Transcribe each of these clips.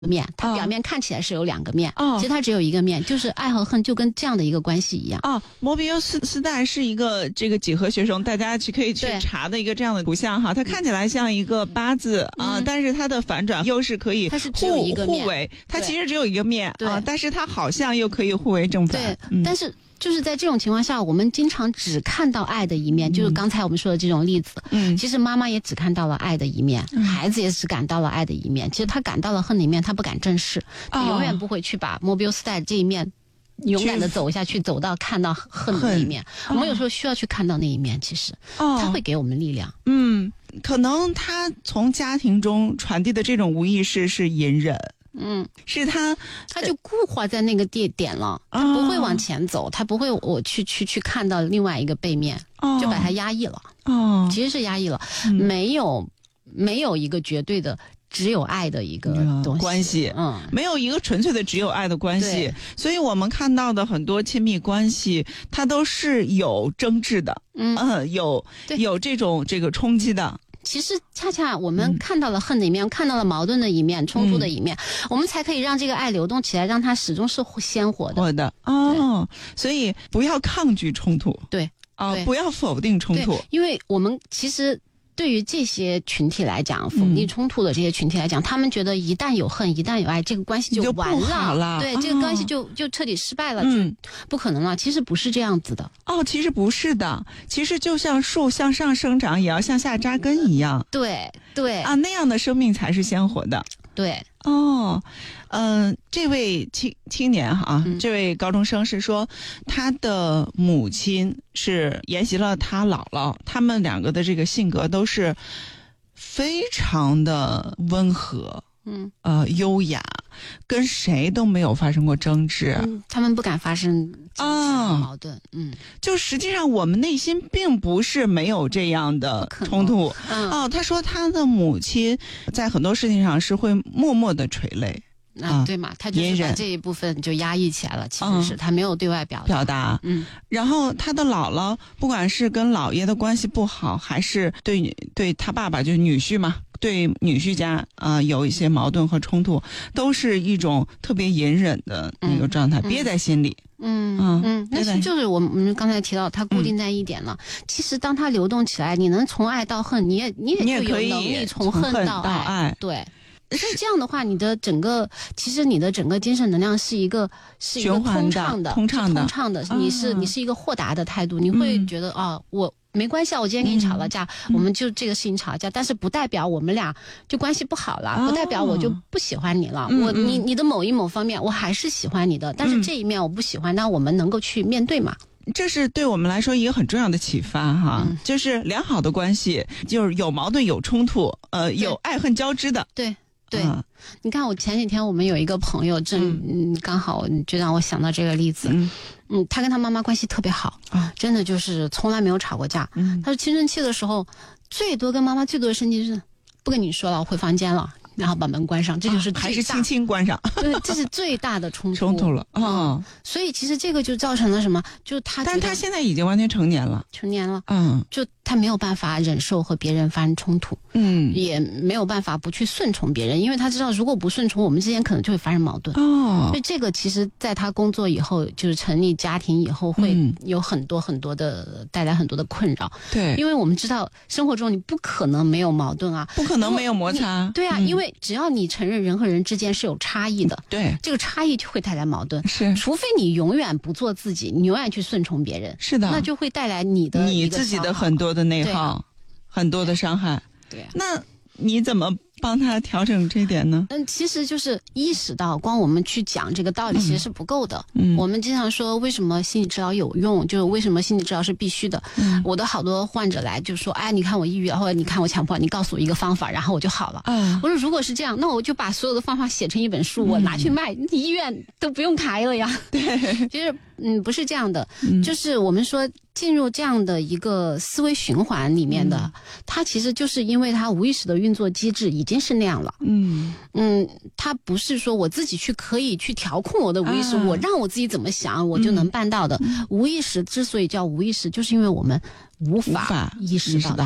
面，它表面看起来是有2个面，其实它只有1个面，就是爱和恨就跟这样的一个关系一样。 摩比乌斯带是一个这个几何学生，大家可以去查的一个这样的图像哈，它看起来像一个八字但是它的反转又是可以它是只有1个面互为，它其实只有1个面但是它好像又可以互为正反。 对，但是就是在这种情况下，我们经常只看到爱的一面，就是刚才我们说的这种例子。其实妈妈也只看到了爱的一面，孩子也只感到了爱的一面。其实他感到了恨的一面，他不敢正视，他永远不会去把摩比乌斯带这一面勇敢的走下去，走到看到恨的那一面。我们有时候需要去看到那一面，其实他会给我们力量。 可能他从家庭中传递的这种无意识是隐忍。是他就固化在那个点了，他不会往前走，他不会我去看到另外一个背面，就把它压抑了。其实是压抑了，没有一个绝对的只有爱的一个东西关系，没有一个纯粹的只有爱的关系。所以我们看到的很多亲密关系，它都是有争执的，有这个冲击的。 其实恰恰我们看到了恨的一面，看到了矛盾的一面，冲突的一面，我们才可以让这个爱流动起来，让它始终是鲜活的。 所以不要抗拒冲突， 对不要否定冲突， 因为我们其实对于这些群体来讲，否定冲突的这些群体来讲，他们觉得一旦有恨，一旦有爱，这个关系就完了，对，这个关系就彻底失败了，就不可能了。其实不是这样子的。 其实不是的，其实就像树向上生长，也要向下扎根一样。 对那样的生命才是鲜活的。 对。 这位青年这位高中生是说，他的母亲是沿袭了他姥姥，他们2个的这个性格都是非常的温和，优雅，跟谁都没有发生过争执， 他们不敢发生矛盾， 就实际上我们内心并不是没有这样的冲突。他说他的母亲在很多事情上是会默默的垂泪。 对嘛，他就是把这一部分就压抑起来了，其实是他没有对外表达。然后他的姥姥不管是跟姥爷的关系不好，还是对他爸爸就是女婿嘛，对女婿家有一些矛盾和冲突，都是一种特别隐忍的那个状态，憋在心里。 那是就是我们刚才提到它固定在一点了。其实当它流动起来，你能从爱到恨，你也就有能力从恨到爱。对。是这样的话，其实你的整个精神能量是一个通畅的，你是一个豁达的态度，你会觉得我没关系我今天跟你吵了架，我们就这个事情吵架，但是不代表我们俩就关系不好了，不代表我就不喜欢你了，你的某方面我还是喜欢你的，但是这一面我不喜欢，那我们能够去面对嘛。 这是对我们来说一个很重要的启发哈，就是良好的关系就是有矛盾有冲突，有爱恨交织的。 对，你看我前几天我们有一个朋友刚好就让我想到这个例子。他跟他妈妈关系特别好，真的就是从来没有吵过架。他说青春期的时候跟妈妈最多的生气是不跟你说了，我回房间了，然后把门关上，这就是还是轻轻关上。 对，这是最大的冲突了所以其实这个就造成了什么？就但是他现在已经完全成年了，就他没有办法忍受和别人发生冲突，也没有办法不去顺从别人，因为他知道如果不顺从，我们之间可能就会发生矛盾。所以这个其实在他工作以后，就是成立家庭以后，会有很多很多的带来很多的困扰。对， 因为我们知道生活中你不可能没有矛盾啊， 不可能没有摩擦。 对啊，因为只要你承认人和人之间是有差异的， 对， 这个差异就会带来矛盾。 是， 除非你永远不做自己，你永远去顺从别人， 是的， 那就会带来你自己的很多的内耗，很多的伤害。 对， 那你怎么帮他调整这点呢？ 其实就是意识到，光我们去讲这个道理其实是不够的。我们经常说为什么心理治疗有用，就是为什么心理治疗是必须的。我的好多患者来就说，哎，你看我抑郁，或者你看我强迫，你告诉我一个方法，然后我就好了。我说如果是这样，那我就把所有的方法写成一本书，我拿去卖，你医院都不用开了呀。 对， 其实不是这样的，就是我们说进入这样的一个思维循环里面的，它其实就是因为它无意识的运作机制已经是那样了。它不是说我自己可以去调控我的无意识，我让我自己怎么想我就能办到的。无意识之所以叫无意识，就是因为我们无法意识到它。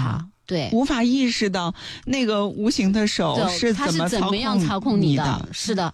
对， 无法意识到那个无形的手是怎么样操控你的。是的，